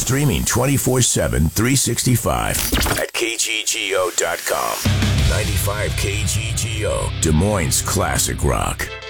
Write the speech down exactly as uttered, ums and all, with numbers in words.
Streaming twenty-four seven, three sixty-five at K G G O dot com. ninety-five K G G O, Des Moines Classic Rock.